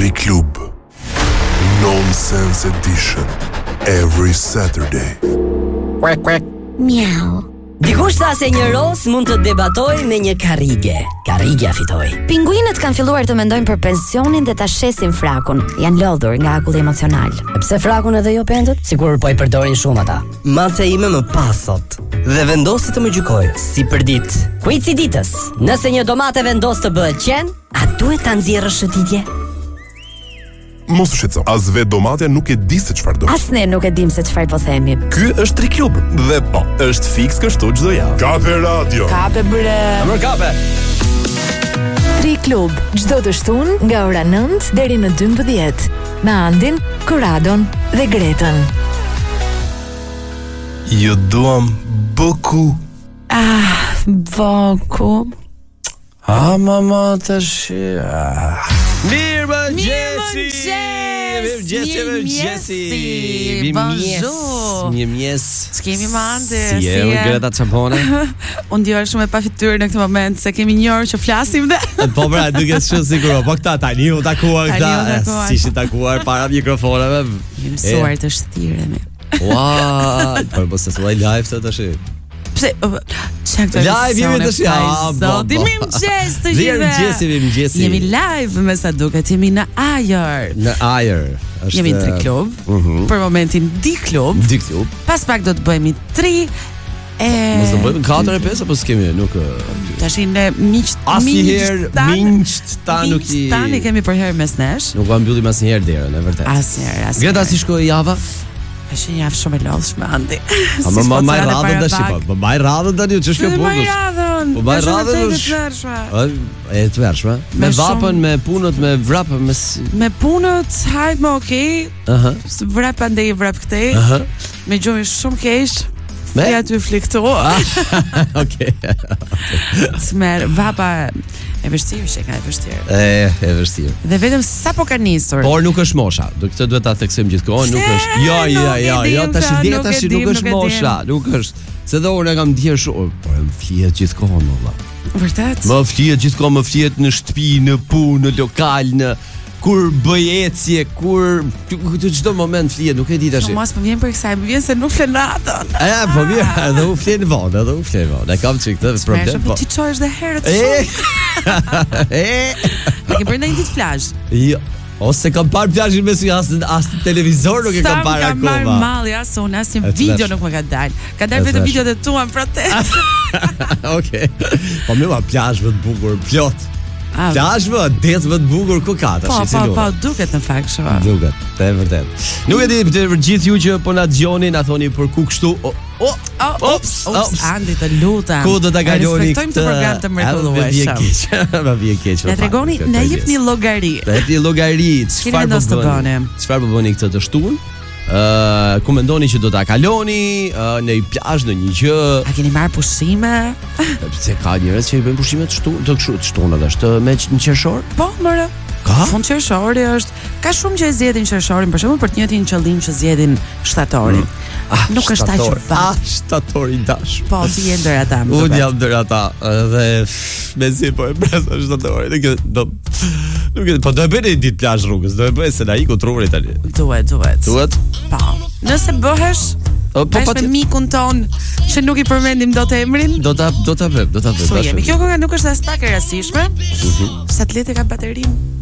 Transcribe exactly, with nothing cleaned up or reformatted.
Tri Club Nonsense Edition every Saturday. Quack quack. Miau. Dikush tha se një ros mund të debatoj me një karrige. Karrigja fitoi. Pinguinët kanë filluar të mendojnë për pensionin dhe ta shesin frakun. Janë lodhur nga akulli emocional. E pse frakun edhe jo pendët? Sigur po i përdorin shumë ata. Mace ime më pasot dhe vendosi të më gjykoj si për ditë. Kuici ditës. Nëse një domate vendos të bëhet qen, a duhet ta nxjerrësh shëtitje? Mos u shqetëso, as vetë domatja nuk e di se çfarë do. As ne nuk e dim se çfarë po themi. Ky është Tri Club dhe po, është fiks kështu çdo javë. Kape Radio. Kape bre. Amër kape. Tri Club, çdo të shtunë nga ora nëntë deri në dymbëdhjetë, me Andin, Kuradon dhe Gretën. Ju duam bëku. Ah, boku. Ah, mama të shi. Mirë më gjesi. Mirë gjesi, mirë gjesi. Bonjour. Mirë mjes. S'kemi mande. Si e, më Greta Çapone. Unë djoj shumë e pa fytyrë në këtë moment, se kemi një orë që flasim dhe. Po pra, duke shumë siguro. Po këta tani u takuar Tani u këta. takuar. Si ishin takuar para mikrofoneve. Jemi mësuar të shtiremi. Ua, po mos e thuaj live të tash. Pse çka këto Live jemi tash. Ah, po. Ti më mëjes të Mirë gjithëve. mëgjesi, mirë mëgjesi. Jemi live me sa duket, jemi në ajër. Në ajër. Është Jemi në Tri Club. Mhm. Për momentin Di Club. Di Club. Pas pak do të bëhemi tri. E Mos do bëjmë katër e pesë apo s'kemi, nuk tash ne miq asnjëherë minç ta nuk i tani kemi për herë mes nesh. Nuk ka mbyllim asnjëherë derën, e vërtet. Asnjëherë, asnjëherë. Greta si shkoi java? Është një javë shumë e lodhshme Andi. A më më maj radhën tash po. Më maj radhën tani ç'është kjo Po punë? radhën. Po maj radhën është është- vërshme. Ë, e të vërshme. Me Me vapën, shumë- me punët, me vrapën, me s- Me punët, hajt më okay. Aha. Së vrap andej vrap këtej. Aha. Me gjuhë shumë keq. Me? Ja ty flikto. Okej. Smer vapa e vështirë, që ka e vështirë. E, e vështirë. Dhe vetëm sapo ka nisur. Por nuk është mosha. Do këtë duhet ta theksojmë gjithkohë, nuk Pse? është. Jo, jo, Nuk e jo, jo, dim, tash ta, dieta nuk e tash dim, nuk është nuk e dim. mosha, nuk është. Se dhe unë e kam ndier shumë, po më flihet gjithkohë valla. Vërtet? Më flihet gjithkohë, më flihet në shtëpi, në punë, në lokal, në kur bëj ecje, kur në çdo moment flihet, nuk e di tash. Po mos më vjen për kësaj, më vjen se nuk flen natën. E, po mirë, edhe u flen vonë, edhe u flen vonë. E kam çik këtë problem. Po ti çohesh dhe herët E, shumë. e, Ne ke bërë ndonjë ditë plazh. jo. Ose kam parë plazhin me sy as as në televizor nuk e kam parë Sa më ka marrë akoma. malli as unë, as një E të video vesh. nuk më ka dalë. Ka E dalë të vetëm vesh. videot e tua në protest. Okej. Po më va plazh më të bukur, plot. Ah, Plazh më, det më të bukur ku ka tash, Po, si po, lumë. po, duket në fakt shumë. Duket, të vërtet. Nuk e di për gjithë ju që po na dëgjoni, na thoni për ku kështu. O, o, Oh, ops, ops, Andi të lutem. Ku do ta kaloni Respektojmë të program të Më vjen mrekullueshëm. keq. Më vjen keq. Na tregoni, na jepni llogari. Na jepni llogari, çfarë po vendos të bëni? bëni? Çfarë po bëni këtë të shtunë? Ë, ku mendoni që do ta kaloni? Ë, në një plazh, në një gjë. A keni marrë pushime? Se ka njerëz që i bëjnë pushime të shtunë, të kështu, të shtunë edhe është me q- në qershor? Po, mëre. Ka? Fund qershori është, ka shumë që e zgjedhin qershorin, për shembull për të njëjtin qëllim që zgjedhin shtatorin. Ah, Nuk është aq shtator. vat. Ah, shtator i dash. Po, ti je ndër ata. më Unë duket. jam ndër ata dhe me si po e presa shtatorin. Nuk e do nuk e po do e bëni një ditë plazh rrugës, do e bëj se na iku truri tani. Duhet, duhet. Duhet? Po. Nëse bëhesh, Po po pa me mikun ton që nuk i përmendim dot emrin. do ta do ta bëj, do ta bëj. Su bashkë. jemi. Kjo kënga nuk është as pak e rastishme. Se atleti ka baterinë